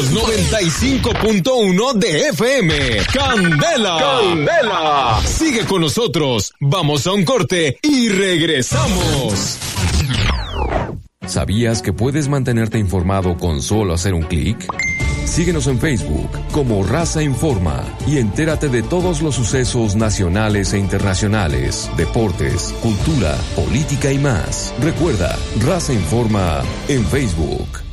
Somos 95.1 de FM. ¡Candela! ¡Candela! Sigue con nosotros. Vamos a un corte y regresamos. ¿Sabías que puedes mantenerte informado con solo hacer un clic? Síguenos en Facebook como Raza Informa y entérate de todos los sucesos nacionales e internacionales, deportes, cultura, política y más. Recuerda, Raza Informa en Facebook.